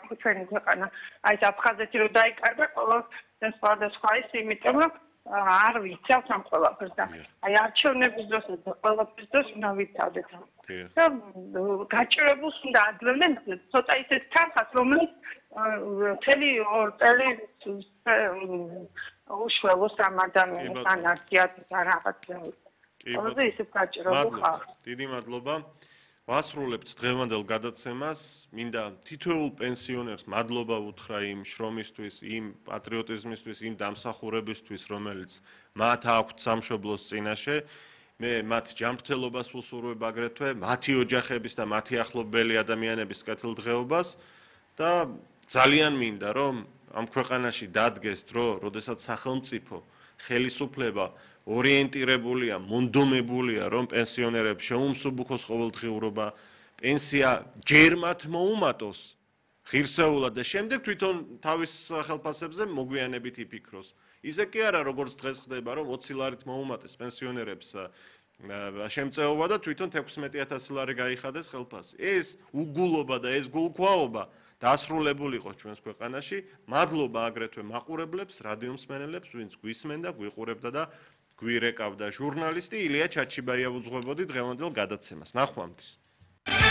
ჩვენი ქვეყანა აი ეს აფხაზეთი რო დაიკარგა ყველა სხვადასხვა ის იმიტომ რომ არ ვიცავთ ამ ყველაფერს და აი არჩევნების დროსაც და ყველაფრის დროს უნდა ვიცავდეთ და გაჭირებულს უნდა აძლევდნენ ცოტა ისეთ თანხას რომელიც მთელი ორ წელი უშველოს ამ ადამიანს ან აზიატს ან რაღაც ყველაზე ისეთ გაჭირებულ ხალხს დიდი მადლობა ვასრულებთ დღევანდელ გადაცემას მინდა თითოეულ პენსიონერს მადლობა უთხრა იმ შრომისთვის იმ პატრიოტიზმისთვის იმ დამსახურებისთვის რომელიც მათ აქვთ სამშობლოს წინაშე მე მათ ჯანმრთელობას ვუსურვებ აგრეთვე მათი ოჯახების და მათი ახლობელი ადამიანების კეთილდღეობას და ძალიან მინდა რომ ამ ქვეყანაში დადგეს დრო როდესაც სახელმწიფო ხელისუფლება ორიენტირებულია, მონდომებულია, რომ პენსიონერებს შეუმსუბუქოს ყოველდღიურობა, პენსია ჯერ მათ მოუმატოს ღირსეულად და შემდეგ თვითონ თავის ხელფასებზე მოგვიანებით იფიქროს. ისე კი არა, როგორც დღეს ხდება, რომ 20 ლარით მოუმატეს პენსიონერებს შემწეობა და თვითონ 16,000 ლარი გაიხადეს ხელფასი. ეს უგულობა და ეს გულქვაობა დასრულებული იყოს ჩვენს ქვეყანაში. მადლობა აგრეთვე მაყურებლებს, რადიო მსმენელებს, ვინც გვისმენ და გვიყურებდა და გვირეკავდა ჟურნალისტი ილია ჩაჩიბაია უძღვებოდი დღევანდელ გადაცემას. ნახვამდის.